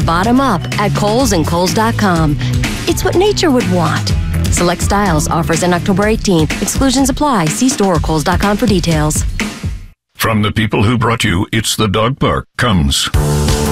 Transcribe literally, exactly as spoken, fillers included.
bottom up at Kohl's and Kohl's dot com. It's what nature would want. Select styles, offers in October eighteenth. Exclusions apply. See store or Kohl's dot com for details. From the people who brought you It's the Dog Park comes